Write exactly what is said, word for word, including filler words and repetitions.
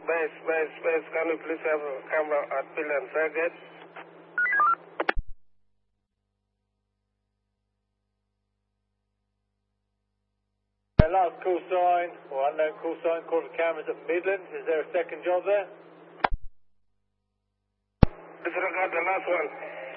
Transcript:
Base, base, base. Can you please have a camera at Pill and Fairgate? Last call sign, or unknown call sign, call for cameras at Midlands. Is there a second job there? Disregard the last one.